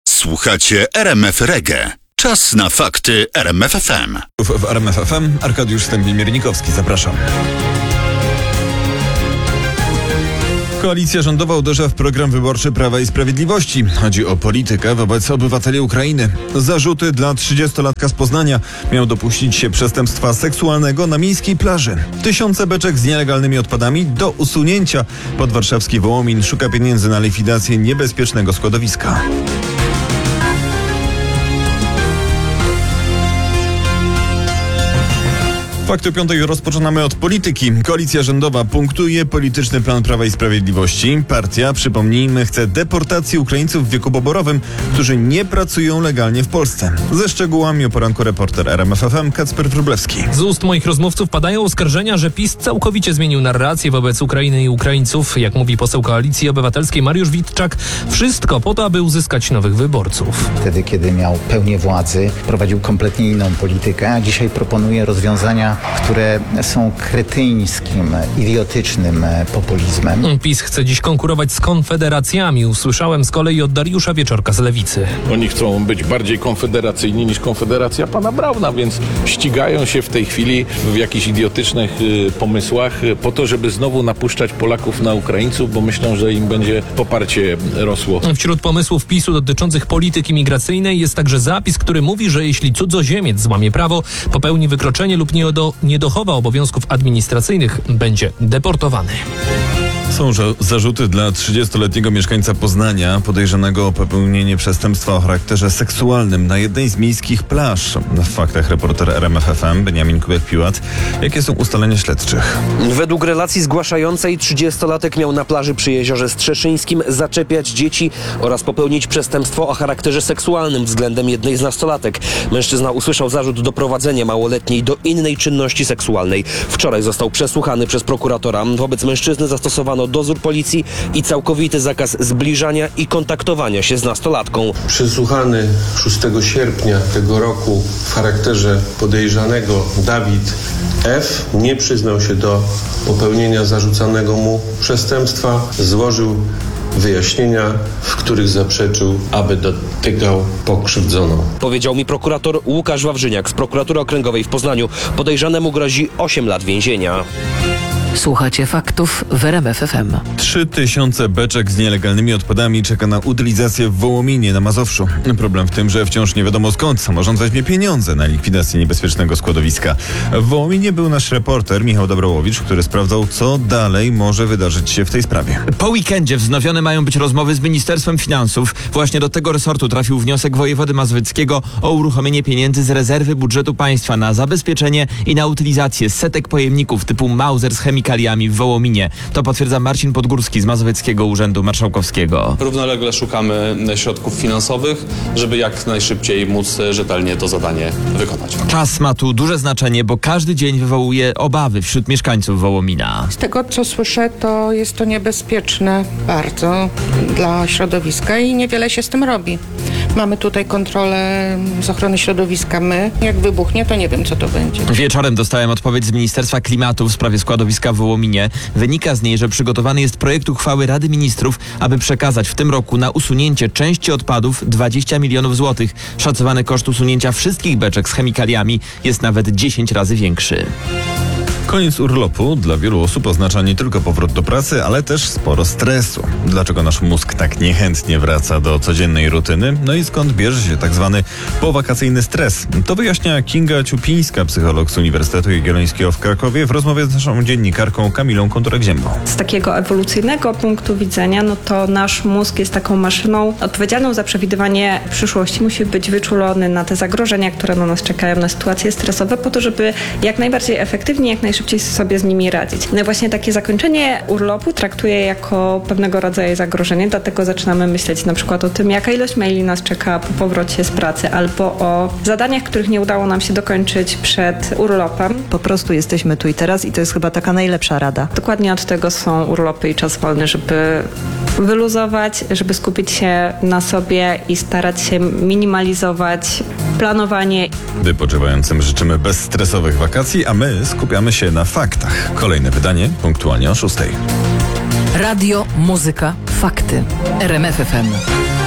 Słuchacie RMF Reggae. Czas na fakty RMF FM. W RMF FM Arkadiusz Stępień-Miernikowski, zapraszam. Koalicja rządowa uderza w program wyborczy Prawa i Sprawiedliwości. Chodzi o politykę wobec obywateli Ukrainy. Zarzuty dla 30-latka z Poznania. Miał dopuścić się przestępstwa seksualnego na miejskiej plaży. Tysiące beczek z nielegalnymi odpadami do usunięcia. Podwarszawski Wołomin szuka pieniędzy na likwidację niebezpiecznego składowiska. Fakty o 5 rozpoczynamy od polityki. Koalicja rządowa punktuje polityczny plan Prawa i Sprawiedliwości. Partia, przypomnijmy, chce deportacji Ukraińców w wieku poborowym, którzy nie pracują legalnie w Polsce. Ze szczegółami o poranku reporter RMF FM Kacper Wróblewski. Z ust moich rozmówców padają oskarżenia, że PiS całkowicie zmienił narrację wobec Ukrainy i Ukraińców. Jak mówi poseł Koalicji Obywatelskiej Mariusz Witczak, wszystko po to, aby uzyskać nowych wyborców. Wtedy, kiedy miał pełnię władzy, prowadził kompletnie inną politykę, a dzisiaj proponuje rozwiązania, które są kretyńskim, idiotycznym populizmem. PiS chce dziś konkurować z konfederacjami. Usłyszałem z kolei od Dariusza Wieczorka z Lewicy. Oni chcą być bardziej konfederacyjni niż Konfederacja pana Brauna, więc ścigają się w tej chwili w jakichś idiotycznych pomysłach po to, żeby znowu napuszczać Polaków na Ukraińców, bo myślą, że im będzie poparcie rosło. Wśród pomysłów PiS-u dotyczących polityki migracyjnej jest także zapis, który mówi, że jeśli cudzoziemiec złamie prawo, popełni wykroczenie lub nie dochowa obowiązków administracyjnych, będzie deportowany. Są zarzuty dla 30-letniego mieszkańca Poznania podejrzanego o popełnienie przestępstwa o charakterze seksualnym na jednej z miejskich plaż. W faktach reporter RMF FM Beniamin Kubek-Piłat. Jakie są ustalenia śledczych? Według relacji zgłaszającej 30-latek miał na plaży przy Jeziorze Strzeszyńskim zaczepiać dzieci oraz popełnić przestępstwo o charakterze seksualnym względem jednej z nastolatek. Mężczyzna usłyszał zarzut doprowadzenia małoletniej do innej czynności seksualnej. Wczoraj został przesłuchany przez prokuratora. Wobec mężczyzny zastosowano dozór policji i całkowity zakaz zbliżania i kontaktowania się z nastolatką. Przesłuchany 6 sierpnia tego roku w charakterze podejrzanego Dawid F. nie przyznał się do popełnienia zarzucanego mu przestępstwa. Złożył wyjaśnienia, w których zaprzeczył, aby dotykał pokrzywdzoną. Powiedział mi prokurator Łukasz Wawrzyniak z Prokuratury Okręgowej w Poznaniu. Podejrzanemu grozi 8 lat więzienia. Słuchacie faktów w RMF FM. 3000 beczek z nielegalnymi odpadami czeka na utylizację w Wołominie na Mazowszu. Problem w tym, że wciąż nie wiadomo skąd samorząd weźmie pieniądze na likwidację niebezpiecznego składowiska. W Wołominie był nasz reporter Michał Dobrałowicz, który sprawdzał, co dalej może wydarzyć się w tej sprawie. Po weekendzie wznowione mają być rozmowy z Ministerstwem Finansów. Właśnie do tego resortu trafił wniosek wojewody mazowieckiego o uruchomienie pieniędzy z rezerwy budżetu państwa na zabezpieczenie i na utylizację setek pojemników typu Mauser z chemikaliami w Wołominie. To potwierdza Marcin Podgórski z Mazowieckiego Urzędu Marszałkowskiego. Równolegle szukamy środków finansowych, żeby jak najszybciej móc rzetelnie to zadanie wykonać. Czas ma tu duże znaczenie, bo każdy dzień wywołuje obawy wśród mieszkańców Wołomina. Z tego, co słyszę, to jest to niebezpieczne bardzo dla środowiska i niewiele się z tym robi. Mamy tutaj kontrolę z ochrony środowiska my. Jak wybuchnie, to nie wiem, co to będzie. Wieczorem dostałem odpowiedź z Ministerstwa Klimatu w sprawie składowiska w Wołominie. Wynika z niej, że przygotowany jest projekt uchwały Rady Ministrów, aby przekazać w tym roku na usunięcie części odpadów 20 milionów złotych. Szacowany koszt usunięcia wszystkich beczek z chemikaliami jest nawet 10 razy większy. Koniec urlopu dla wielu osób oznacza nie tylko powrót do pracy, ale też sporo stresu. Dlaczego nasz mózg tak niechętnie wraca do codziennej rutyny? No i skąd bierze się tak zwany powakacyjny stres? To wyjaśnia Kinga Ciupińska, psycholog z Uniwersytetu Jagiellońskiego w Krakowie w rozmowie z naszą dziennikarką Kamilą Konturek-Ziębą. Z takiego ewolucyjnego punktu widzenia, no to nasz mózg jest taką maszyną odpowiedzialną za przewidywanie przyszłości. Musi być wyczulony na te zagrożenia, które na nas czekają, na sytuacje stresowe, po to, żeby jak najbardziej efektywnie, jak najszybciej sobie z nimi radzić. No i właśnie takie zakończenie urlopu traktuję jako pewnego rodzaju zagrożenie, dlatego zaczynamy myśleć na przykład o tym, jaka ilość maili nas czeka po powrocie z pracy, albo o zadaniach, których nie udało nam się dokończyć przed urlopem. Po prostu jesteśmy tu i teraz i to jest chyba taka najlepsza rada. Dokładnie od tego są urlopy i czas wolny, żeby wyluzować, żeby skupić się na sobie i starać się minimalizować planowanie. Wypoczywającym życzymy bezstresowych wakacji, a my skupiamy się na faktach. Kolejne wydanie punktualnie o 6:00. Radio, muzyka, fakty. RMF FM.